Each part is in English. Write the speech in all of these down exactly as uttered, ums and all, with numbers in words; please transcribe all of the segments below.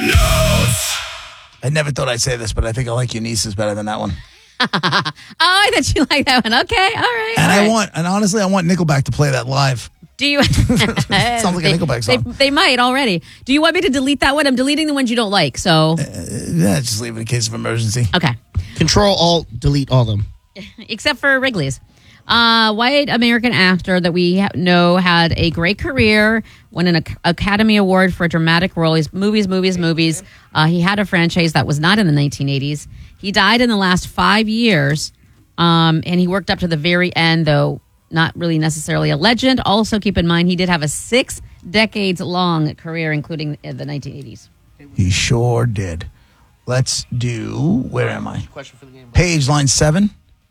notes. I never thought I'd say this, but I think I like Your Nieces better than that one. Oh, I thought you liked that one. Okay, all right. And all I right. want, and honestly, I want Nickelback to play that live. Do you? Sounds like they, a Nickelback song. They, they might already. Do you want me to delete that one? I'm deleting the ones you don't like. So Uh, yeah, just leave it in case of emergency. okay, Control Alt Delete all them. except for Wrigley's. Uh, white American actor that we ha- know had a great career, won an Ac- Academy Award for a dramatic role. He's movies, movies, movies. Uh, he had a franchise that was not in the nineteen eighties. He died in the last five years, um, and he worked up to the very end, though not really necessarily a legend. Also, keep in mind, he did have a six decades long career, including the nineteen eighties. He sure did. Let's do, where am I? Question for the game. Page, line seven.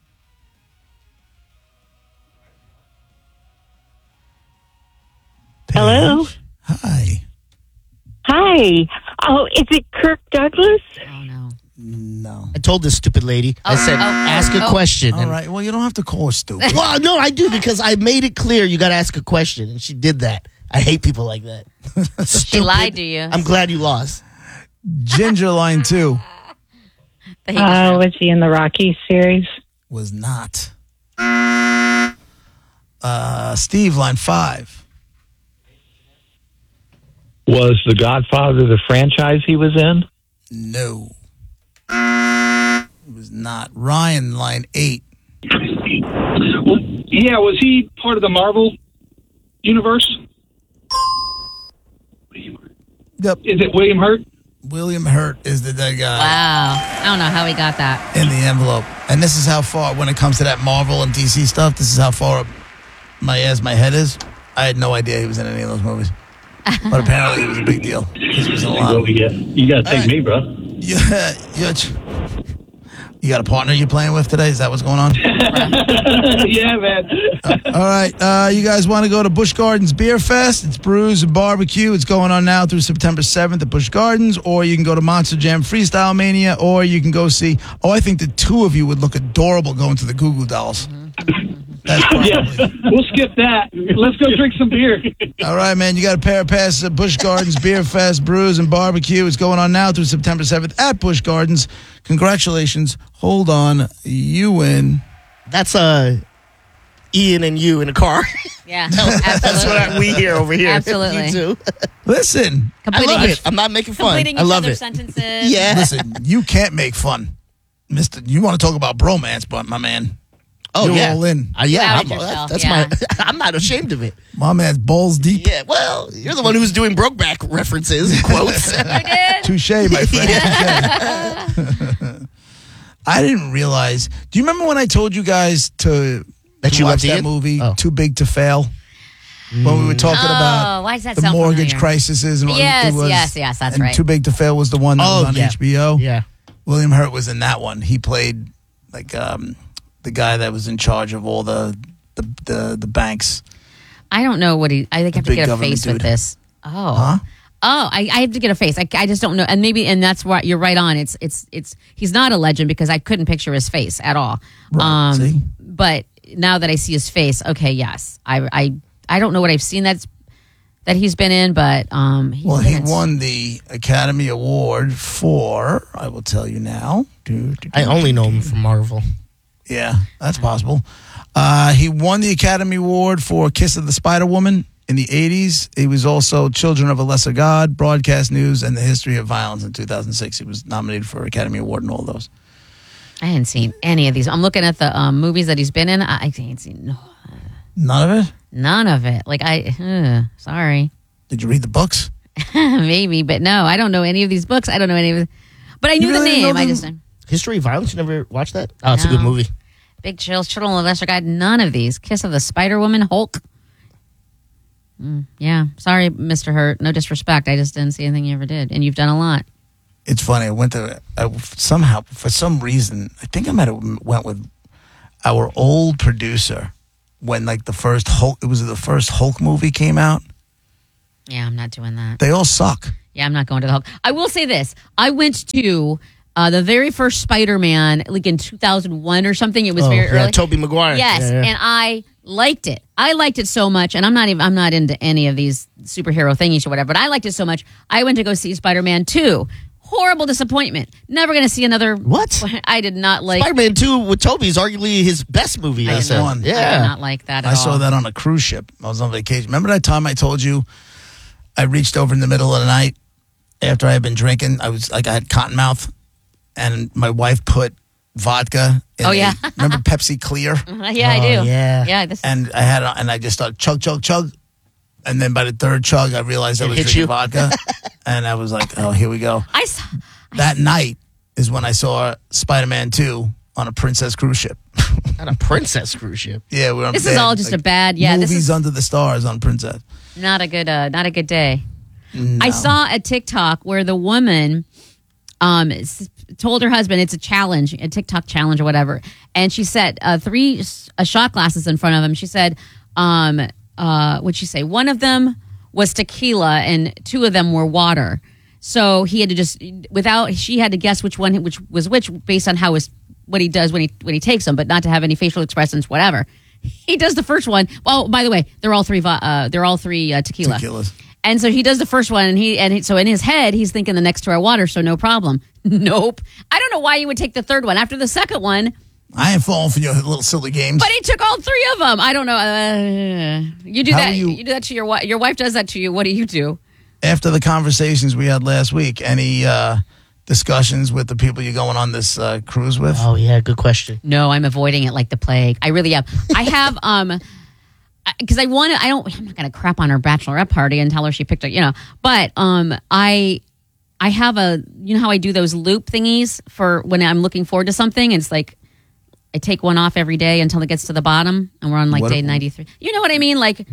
Page. Hello? Hi. Hi. Oh, is it Kirk Douglas? Oh, no. No. I told this stupid lady. I Oh, said, oh, ask a oh. question. All And- right. Well, you don't have to call her stupid. Well, no, I do because I made it clear you got to ask a question, and she did that. I hate people like that. She Stupid. lied to you. I'm glad you lost. Ginger, line two. The hate Uh, is real. was he in the Rocky series? Was not. Uh, Steve, line five. Was The Godfather the franchise he was in? No. It was not. Ryan, line eight. Well, yeah, was he part of the Marvel universe? Yep. Is it William Hurt? William Hurt is the dead guy Wow. I don't know how he got that. in the envelope. And this is how far, when it comes to that Marvel and D C stuff, this is how far up my ass, my head is. I had no idea he was in any of those movies. But apparently it was a big deal. He was in a lot. Yeah, you got to take All right. me, bro. Yeah, you're, you got a partner you're playing with today? Is that what's going on? Yeah, man. All right. Uh, you guys want to go to Busch Gardens Beer Fest? It's brews and barbecue. It's going on now through September seventh at Busch Gardens. Or you can go to Monster Jam Freestyle Mania. Or you can go see... Oh, I think the two of you would look adorable going to the Goo Goo Dolls. That's probably... Yeah, we'll skip that. Let's go drink some beer. All right, man. You got a pair of passes at Busch Gardens Beer Fest, Brews and Barbecue. It's going on now through September seventh at Busch Gardens. Congratulations. Hold on. You win. That's uh, Ian and you in a car. Yeah. That's Absolutely. what I, we hear over here. Absolutely. You too. Listen. I Completing love each- it. I'm not making fun. Completing I each love other's it. sentences. Yeah. Listen. You can't make fun. Mister You want to talk about bromance, but my man. Oh, You're yeah. all in. Uh, yeah. Proud I'm, of yourself, that's yeah. my. I'm not ashamed of it. My man's balls deep. Yeah. Well, you're the one who's doing Brokeback references and quotes. Touche, my friend. Touche. I didn't realize. Do you remember when I told you guys to, That to you watch loved that Ian? movie, Oh. Too Big to Fail? When we were talking Oh, about why does that the sound mortgage familiar? crises and what Yes, it was. yes, yes, that's and right. Too Big to Fail was the one that Oh, was on yeah. H B O. Yeah. William Hurt was in that one. He played like um, the guy that was in charge of all the the the, the banks. I don't know what he. I think I have to big get a government face dude. with this. Oh. Huh? Oh, I, I have to get a face. I, I just don't know, and maybe, and that's why you're right on. It's, it's, it's. He's not a legend because I couldn't picture his face at all. Right, see? But now that I see his face, okay, yes, I, I, I don't know what I've seen that's that he's been in, but um, he's Well, been he in- won the Academy Award for. I will tell you now. Do, do, I do, only do, know do. him from Marvel. Yeah, that's possible. Uh, he won the Academy Award for Kiss of the Spider Woman in the eighties. He was also Children of a Lesser God, Broadcast News, and The History of Violence in two thousand six. He was nominated for Academy Award in all those. I hadn't seen any of these. I'm looking at the um, movies that he's been in. I, I ain't seen no, None of it? none of it. Like I, uh, sorry, Did you read the books? maybe, but no, I don't know any of these books. I don't know any of it. But I knew really the didn't know name. I the- just History of Violence. You never watched that? Oh, it's a good No. movie. Big Chills, Children of the Lesser God. None of these. Kiss of the Spider Woman, Hulk. Mm, yeah, sorry, Mister Hurt. No disrespect. I just didn't see anything you ever did, and you've done a lot. It's funny. I went to I, somehow for some reason. I think I might have went with our old producer when like the first Hulk. It was the first Hulk movie came out. Yeah, I'm not doing that. They all suck. Yeah, I'm not going to the Hulk. I will say this. I went to uh, the very first Spider-Man, like in two thousand one or something. It was Oh, very yeah, early. Tobey Maguire. Yes, Yeah, yeah. and I liked it. I liked it so much, and I'm not even I'm not into any of these superhero thingies or whatever, but I liked it so much. I went to go see Spider-Man two. Horrible disappointment. Never going to see another. What? I did not like. Spider-Man two with Toby is arguably his best movie. I I did said. not- I did Yeah. not like that at I all. saw that on a cruise ship. I was on vacation. Remember that time I told you I reached over in the middle of the night after I had been drinking? I was like, I had cotton mouth, and my wife put vodka in Oh, a- yeah. remember Pepsi Clear? Uh, yeah, I Oh, do. yeah. Yeah. This And I had, and I just started chug, chug, chug. And then by the third chug, I realized I It was hit drinking you? vodka. And I was like, oh, here we go. I saw. That night is when I saw Spider-Man two on a Princess cruise ship. Not a princess cruise ship. Yeah, we were on This is bed, all just like, a bad. Yeah, this movies is under the stars on Princess. not a good. Uh, not a good day. No. I saw a TikTok where the woman um s- told her husband it's a challenge, a TikTok challenge or whatever, and she set uh, three uh, shot glasses in front of him. She said, um, uh, what'd she say? One of them was tequila and two of them were water. So he had to just without she had to guess which one which was which based on how his what he does when he when he takes them, but not to have any facial expressions, whatever. He does the first one. Well, by the way, they're all three. vo- Uh, they're all three uh, tequila. Tequilas. And so he does the first one, and he and he, so in his head he's thinking the next two are water, so no problem. Nope. I don't know why you would take the third one after the second one, I ain't falling for your little silly games. but he took all three of them. I don't know. Uh, you do How that. do You, you- do that to your wife. Your wife does that to you. What do you do? After the conversations we had last week, any uh, discussions with the people you're going on this uh, cruise with? Oh yeah, good question. No, I'm avoiding it like the plague. I really am. I have um. Because I want to, I don't. I'm not going to crap on her bachelorette party and tell her she picked a, you know. But um, I, I have a, you know how I do those loop thingies for when I'm looking forward to something. And it's like I take one off every day until it gets to the bottom, and we're on like What- day ninety-three. You know what I mean? Like,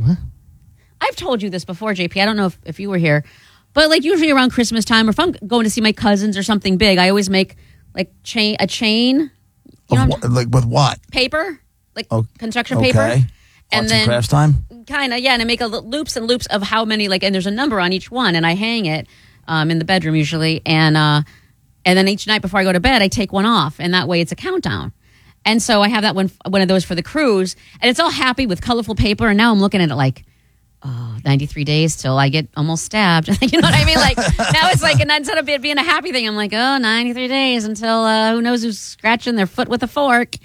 I've told you this before, J P. I don't know if, if you were here, but like usually around Christmas time, or if I'm going to see my cousins or something big, I always make like chain a chain. You know, Of what wha- like with what? paper, like Oh, construction Okay. paper. And And then then crafts time. kind of, yeah, and I make a, li- loops and loops of how many, like, and there's a number on each one, and I hang it um, in the bedroom usually, and uh, and then each night before I go to bed, I take one off, and that way it's a countdown. And so I have that one, one of those for the cruise, and it's all happy with colorful paper, and now I'm looking at it like, oh, ninety-three days till I get almost stabbed. You know what I mean? Like, now it's like, and instead of it being a happy thing, I'm like, oh, ninety-three days until uh, who knows who's scratching their foot with a fork.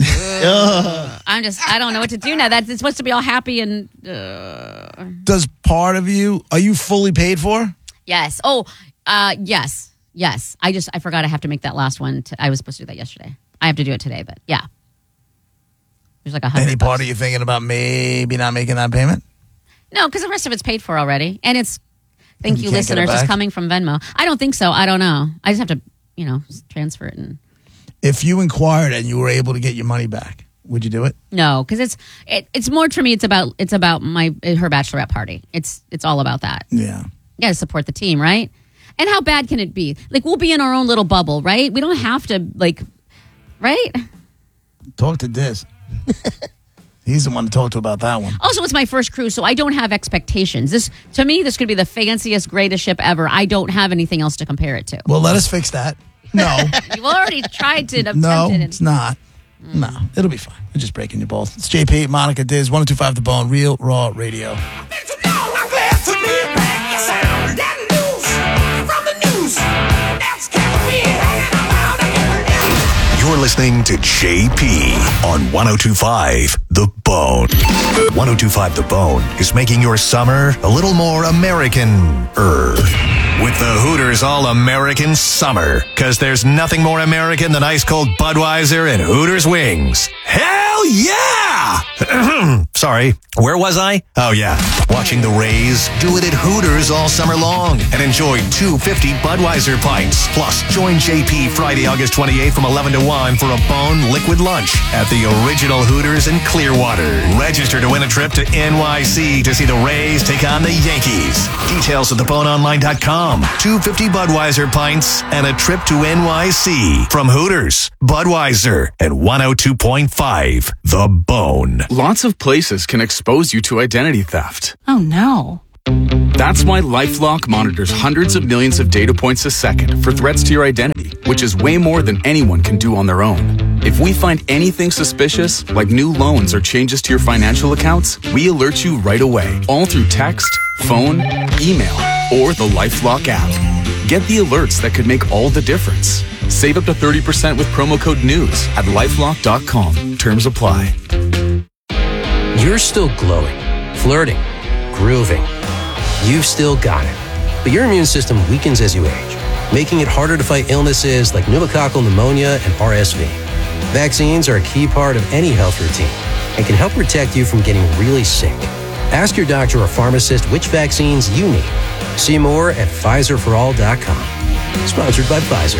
I'm just, I don't know what to do now. That's it's supposed to be all happy and uh, Does part of you, are you fully paid for? yes. Oh, uh, yes, yes. I just, I forgot I have to make that last one. To, I was supposed to do that yesterday. I have to do it today, but yeah. There's like a hundred. Any part bucks. of you thinking about maybe not making that payment? No, because the rest of it's paid for already, and it's thank You you, can't get it listeners. It's back? coming from Venmo. I don't think so. I don't know. I just have to, you know, transfer it and. If you inquired and you were able to get your money back, would you do it? No, because it's it, it's more for me. It's about it's about my her bachelorette party. It's it's all about that. Yeah. You got to support the team, right? And how bad can it be? Like we'll be in our own little bubble, right? We don't have to like, right? Talk to Diz. He's the one to talk to about that one. Also, it's my first cruise, so I don't have expectations. This to me, this could be the fanciest, greatest ship ever. I don't have anything else to compare it to. Well, let us fix that. No. You've already tried to attempt No, it. it's not. No, it'll be fine. We're just breaking your balls. It's J P, Monica Diz, one oh two five The Bone, Real Raw Radio. You're listening to J P on one oh two five The Bone. one oh two five The Bone is making your summer a little more American-er. With the Hooters All-American Summer. Because there's nothing more American than ice-cold Budweiser and Hooters wings. Hell yeah! Sorry, where was I? Oh yeah, watching the Rays do it at Hooters all summer long and enjoy two fifty Budweiser pints. Plus, join J P Friday, August twenty-eighth from eleven to one for a Bone liquid lunch at the original Hooters in Clearwater. Register to win a trip to N Y C to see the Rays take on the Yankees. Details at the bone online dot com. two fifty Budweiser pints and a trip to N Y C from Hooters, Budweiser, and one oh two point five The Bone. Lots of places can expose you to identity theft. Oh no. That's why LifeLock monitors hundreds of millions of data points a second for threats to your identity, which is way more than anyone can do on their own. If If we find anything suspicious, like new loans or changes to your financial accounts, we alert you right away, all through text, phone, email, or the LifeLock app. Get the alerts that could make all the difference. Save up to thirty percent with promo code NEWS at lifelock dot com. Terms apply. You're still glowing, flirting, grooving. You've still got it. But your immune system weakens as you age, making it harder to fight illnesses like pneumococcal pneumonia and R S V. Vaccines are a key part of any health routine and can help protect you from getting really sick. Ask your doctor or pharmacist which vaccines you need. See more at Pfizer for all dot com. Sponsored by Pfizer.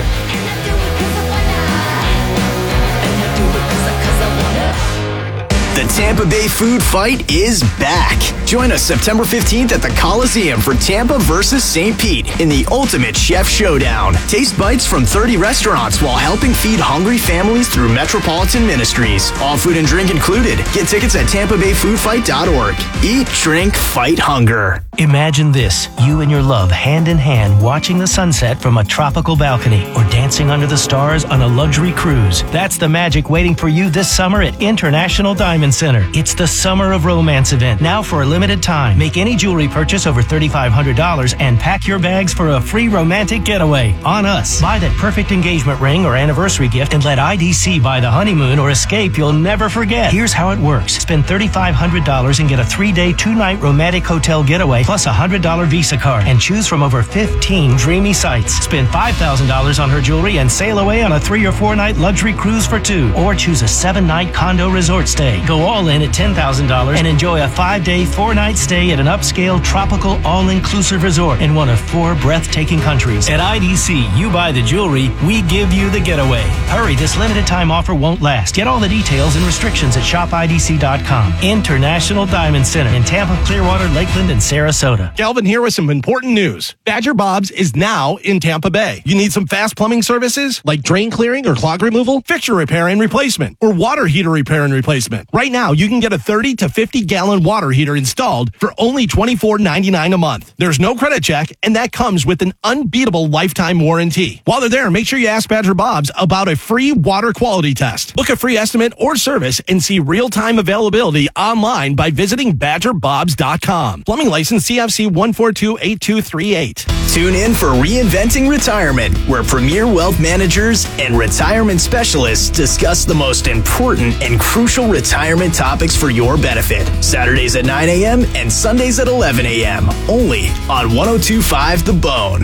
The Tampa Bay Food Fight is back. Join us September fifteenth at the Coliseum for Tampa versus Saint Pete in the ultimate chef showdown. Taste bites from thirty restaurants while helping feed hungry families through Metropolitan Ministries. All food and drink included. Get tickets at tampa bay food fight dot org. Eat, drink, fight hunger. Imagine this, you and your love hand in hand watching the sunset from a tropical balcony or dancing under the stars on a luxury cruise. That's the magic waiting for you this summer at International Diamond Center. It's the Summer of Romance event, now for a limited time. Make any jewelry purchase over three thousand five hundred dollars and pack your bags for a free romantic getaway on us. Buy that perfect engagement ring or anniversary gift and let I D C buy the honeymoon or escape you'll never forget. Here's how it works. Spend three thousand five hundred dollars and get a three-day, two-night romantic hotel getaway plus a one hundred dollars Visa card and choose from over fifteen dreamy sites. Spend five thousand dollars on her jewelry and sail away on a three or four-night luxury cruise for two. Or choose a seven-night condo resort stay. Go all in at ten thousand dollars and enjoy a five-day, four-night stay at an upscale, tropical, all-inclusive resort in one of four breathtaking countries. At I D C, you buy the jewelry, we give you the getaway. Hurry, this limited-time offer won't last. Get all the details and restrictions at shop I D C dot com. International Diamond Center in Tampa, Clearwater, Lakeland, and Sarasota. Galvin here with some important news. Badger Bob's is now in Tampa Bay. You need some fast plumbing services like drain clearing or clog removal, fixture repair and replacement, or water heater repair and replacement. Right now, you can get a thirty to fifty gallon water heater installed for only twenty-four ninety-nine a month. There's no credit check, and that comes with an unbeatable lifetime warranty. While they're there, make sure you ask Badger Bob's about a free water quality test. Book a free estimate or service and see real-time availability online by visiting badger bobs dot com. Plumbing license C F C one four two eight two three eight. Tune in for Reinventing Retirement, where premier wealth managers and retirement specialists discuss the most important and crucial retirement topics for your benefit. Saturdays at nine a.m. and Sundays at eleven a.m. Only on one oh two point five The Bone.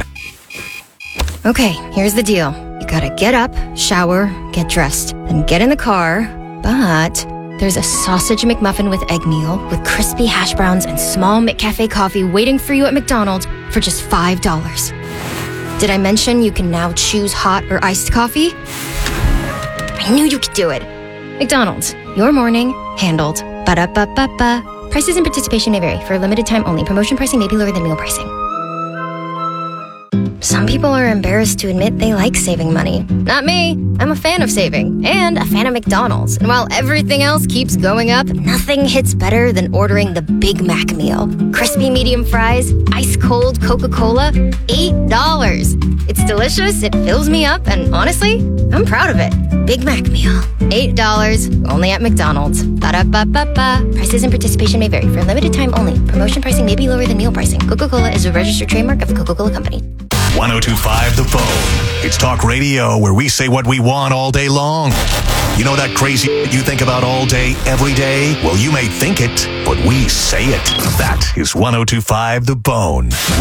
Okay, here's the deal. You gotta get up, shower, get dressed, then get in the car, but there's a sausage McMuffin with egg meal with crispy hash browns and small McCafe coffee waiting for you at McDonald's for just five dollars. Did I mention you can now choose hot or iced coffee? I knew you could do it. McDonald's, your morning, handled. Ba-da-ba-ba-ba. Prices and participation may vary. For a limited time only. Promotion pricing may be lower than meal pricing. Some people are embarrassed to admit they like saving money. Not me. I'm a fan of saving and a fan of McDonald's. And while everything else keeps going up, nothing hits better than ordering the Big Mac meal. Crispy medium fries, ice cold Coca-Cola, eight dollars. It's delicious, it fills me up, and honestly, I'm proud of it. Big Mac meal, eight dollars, only at McDonald's. Ba-da-ba-ba-ba. Prices and participation may vary. For a limited time only. Promotion pricing may be lower than meal pricing. Coca-Cola is a registered trademark of the Coca-Cola Company. one oh two point five The Bone. It's talk radio where we say what we want all day long. You know that crazy you think about all day, every day? Well, you may think it, but we say it. That is one oh two point five The Bone.